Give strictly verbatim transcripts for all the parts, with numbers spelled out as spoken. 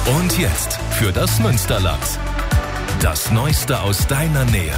Und jetzt für das Münsterland. Das Neueste aus deiner Nähe.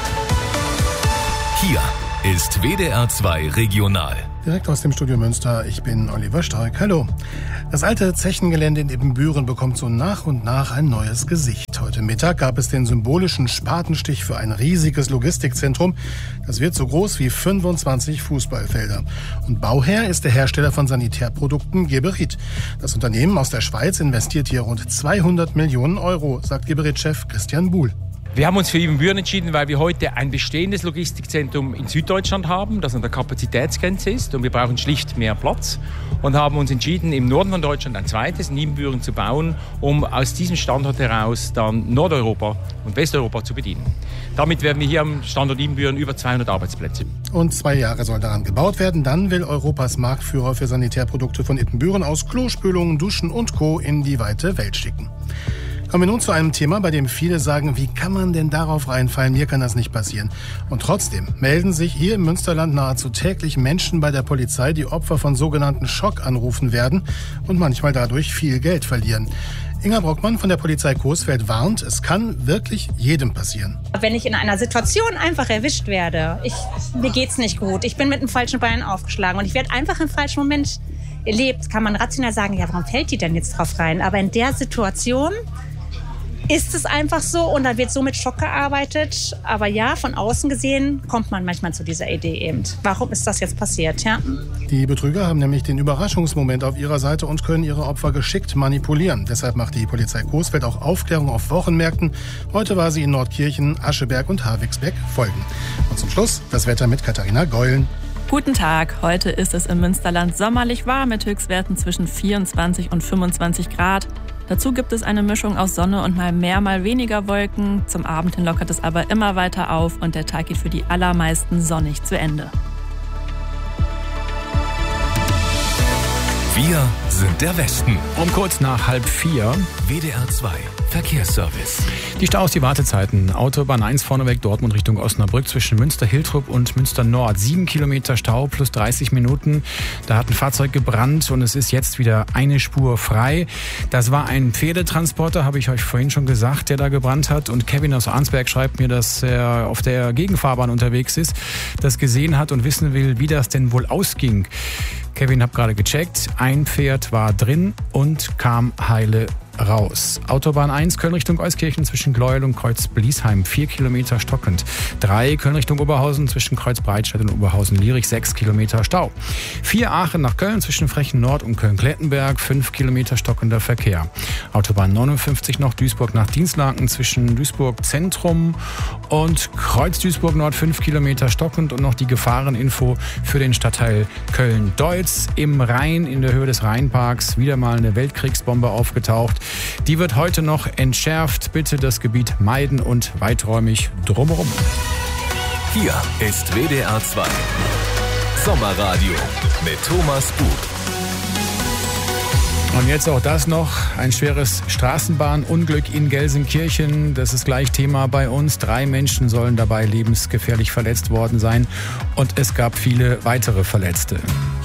Hier ist W D R zwei Regional. Direkt aus dem Studio Münster, ich bin Oliver Stark. Hallo. Das alte Zechengelände in Ibbenbüren bekommt so nach und nach ein neues Gesicht. Heute Mittag gab es den symbolischen Spatenstich für ein riesiges Logistikzentrum. Das wird so groß wie fünfundzwanzig Fußballfelder. Und Bauherr ist der Hersteller von Sanitärprodukten Geberit. Das Unternehmen aus der Schweiz investiert hier rund zweihundert Millionen Euro, sagt Geberit-Chef Christian Buhl. Wir haben uns für Ibbenbüren entschieden, weil wir heute ein bestehendes Logistikzentrum in Süddeutschland haben, das an der Kapazitätsgrenze ist, und wir brauchen schlicht mehr Platz und haben uns entschieden, im Norden von Deutschland ein zweites in Ibbenbüren zu bauen, um aus diesem Standort heraus dann Nordeuropa und Westeuropa zu bedienen. Damit werden wir hier am Standort Ibbenbüren über zweihundert Arbeitsplätze. Und zwei Jahre soll daran gebaut werden. Dann will Europas Marktführer für Sanitärprodukte von Ibbenbüren aus Klospülungen, Duschen und Co. in die weite Welt schicken. Kommen wir nun zu einem Thema, bei dem viele sagen, wie kann man denn darauf reinfallen? Mir kann das nicht passieren. Und trotzdem melden sich hier im Münsterland nahezu täglich Menschen bei der Polizei, die Opfer von sogenannten Schockanrufen werden und manchmal dadurch viel Geld verlieren. Inga Brockmann von der Polizei Coesfeld warnt, es kann wirklich jedem passieren. Wenn ich in einer Situation einfach erwischt werde, ich, mir geht's nicht gut, ich bin mit dem falschen Bein aufgeschlagen und ich werde einfach im falschen Moment erlebt, kann man rational sagen, ja, warum fällt die denn jetzt drauf rein? Aber in der Situation ist es einfach so und da wird so mit Schock gearbeitet. Aber ja, von außen gesehen kommt man manchmal zu dieser Idee eben. Warum ist das jetzt passiert? Ja? Die Betrüger haben nämlich den Überraschungsmoment auf ihrer Seite und können ihre Opfer geschickt manipulieren. Deshalb macht die Polizei Coesfeld auch Aufklärung auf Wochenmärkten. Heute war sie in Nordkirchen, Ascheberg und Havigsbeck folgen. Und zum Schluss das Wetter mit Katharina Geulen. Guten Tag, heute ist es im Münsterland sommerlich warm mit Höchstwerten zwischen vierundzwanzig und fünfundzwanzig Grad. Dazu gibt es eine Mischung aus Sonne und mal mehr, mal weniger Wolken. Zum Abend hin lockert es aber immer weiter auf und der Tag geht für die allermeisten sonnig zu Ende. Wir sind der Westen. Um kurz nach halb vier. W D R zwei Verkehrsservice. Die Staus, die Wartezeiten. Autobahn eins vorneweg, Dortmund Richtung Osnabrück zwischen Münster-Hiltrup und Münster-Nord. Sieben Kilometer Stau plus dreißig Minuten. Da hat ein Fahrzeug gebrannt und es ist jetzt wieder eine Spur frei. Das war ein Pferdetransporter, habe ich euch vorhin schon gesagt, der da gebrannt hat. Und Kevin aus Arnsberg schreibt mir, dass er auf der Gegenfahrbahn unterwegs ist, das gesehen hat und wissen will, wie das denn wohl ausging. Kevin, hab gerade gecheckt. Ein Pferd war drin und kam heile raus. Autobahn eins, Köln Richtung Euskirchen zwischen Gleuel und Kreuz Bliesheim, vier Kilometer stockend. drei, Köln Richtung Oberhausen zwischen Kreuz Breitscheid und Oberhausen-Lierich, sechs Kilometer Stau. vier, Aachen nach Köln zwischen Frechen Nord und Köln-Klettenberg, fünf Kilometer stockender Verkehr. Autobahn neunundfünfzig noch Duisburg nach Dienstlaken zwischen Duisburg Zentrum und Kreuz Duisburg Nord, fünf Kilometer stockend und noch die Gefahreninfo für den Stadtteil Köln-Deutz im Rhein in der Höhe des Rheinparks. Wieder mal eine Weltkriegsbombe aufgetaucht. Die wird heute noch entschärft. Bitte das Gebiet meiden und weiträumig drumherum. Hier ist W D R zwei Sommerradio mit Thomas Buch. Und jetzt auch das noch, ein schweres Straßenbahnunglück in Gelsenkirchen. Das ist gleich Thema bei uns. Drei Menschen sollen dabei lebensgefährlich verletzt worden sein und es gab viele weitere Verletzte.